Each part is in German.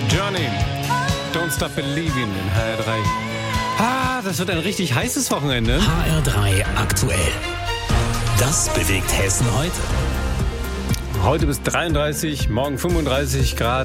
Journey, Don't Stop Believing in HR3. Das wird ein richtig heißes Wochenende. HR3 aktuell. Das bewegt Hessen heute. Heute bis 33, morgen 35 Grad.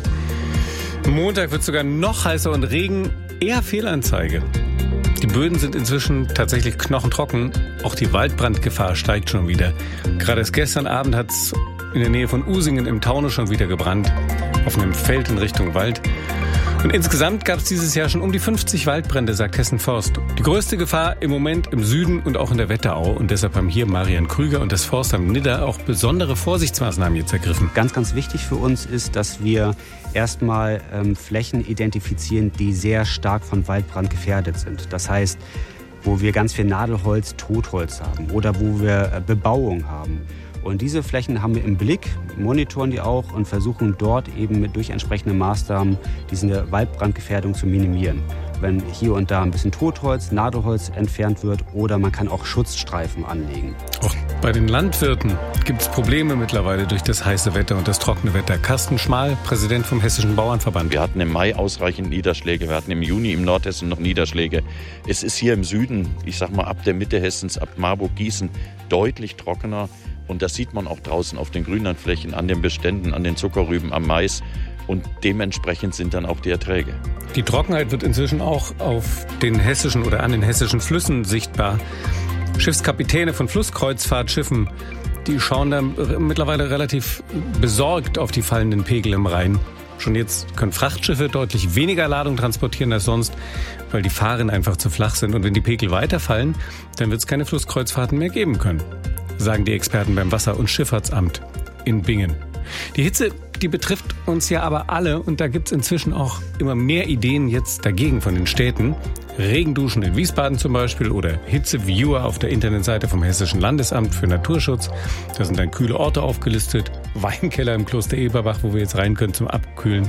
Montag wird es sogar noch heißer und Regen eher Fehlanzeige. Die Böden sind inzwischen tatsächlich knochentrocken. Auch die Waldbrandgefahr steigt schon wieder. Gerade erst gestern Abend hat es in der Nähe von Usingen im Taunus schon wieder gebrannt. Auf einem Feld in Richtung Wald. Und insgesamt gab es dieses Jahr schon um die 50 Waldbrände, sagt Hessen Forst. Die größte Gefahr im Moment im Süden und auch in der Wetterau. Und deshalb haben hier Marian Krüger und das Forstamt Nidda auch besondere Vorsichtsmaßnahmen jetzt ergriffen. Ganz, ganz wichtig für uns ist, dass wir erstmal Flächen identifizieren, die sehr stark von Waldbrand gefährdet sind. Das heißt, wo wir ganz viel Nadelholz, Totholz haben oder wo wir Bebauung haben. Und diese Flächen haben wir im Blick, monitoren die auch und versuchen dort eben durch entsprechende Maßnahmen diese Waldbrandgefährdung zu minimieren. Wenn hier und da ein bisschen Totholz, Nadelholz entfernt wird oder man kann auch Schutzstreifen anlegen. Auch bei den Landwirten gibt es Probleme mittlerweile durch das heiße Wetter und das trockene Wetter. Carsten Schmal, Präsident vom Hessischen Bauernverband. Wir hatten im Mai ausreichend Niederschläge, wir hatten im Juni im Nordhessen noch Niederschläge. Es ist hier im Süden, ich sag mal ab der Mitte Hessens, ab Marburg-Gießen, deutlich trockener. Und das sieht man auch draußen auf den Grünlandflächen, an den Beständen, an den Zuckerrüben, am Mais. Und dementsprechend sind dann auch die Erträge. Die Trockenheit wird inzwischen auch auf den hessischen oder an den hessischen Flüssen sichtbar. Schiffskapitäne von Flusskreuzfahrtschiffen, die schauen da mittlerweile relativ besorgt auf die fallenden Pegel im Rhein. Schon jetzt können Frachtschiffe deutlich weniger Ladung transportieren als sonst, weil die Fahren einfach zu flach sind. Und wenn die Pegel weiterfallen, dann wird es keine Flusskreuzfahrten mehr geben können, sagen die Experten beim Wasser- und Schifffahrtsamt in Bingen. Die Hitze, die betrifft uns ja aber alle und da gibt es inzwischen auch immer mehr Ideen jetzt dagegen von den Städten. Regenduschen in Wiesbaden zum Beispiel oder Hitzeviewer auf der Internetseite vom Hessischen Landesamt für Naturschutz. Da sind dann kühle Orte aufgelistet. Weinkeller im Kloster Eberbach, wo wir jetzt rein können zum Abkühlen.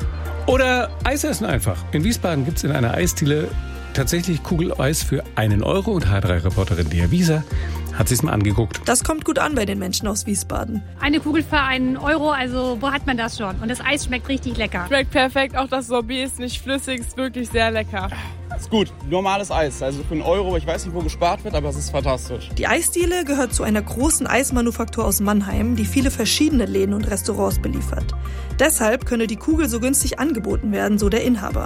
Oder Eis essen einfach. In Wiesbaden gibt es in einer Eisdiele tatsächlich Kugeleis für 1 Euro und HR3-Reporterin Lea Wieser hat sich's mal angeguckt. Das kommt gut an bei den Menschen aus Wiesbaden. Eine Kugel für 1 Euro, also wo hat man das schon? Und das Eis schmeckt richtig lecker. Schmeckt perfekt, auch das Sorbet ist nicht flüssig, ist wirklich sehr lecker. Ist gut, normales Eis, also für 1 Euro, ich weiß nicht, wo gespart wird, aber es ist fantastisch. Die Eisdiele gehört zu einer großen Eismanufaktur aus Mannheim, die viele verschiedene Läden und Restaurants beliefert. Deshalb könne die Kugel so günstig angeboten werden, so der Inhaber.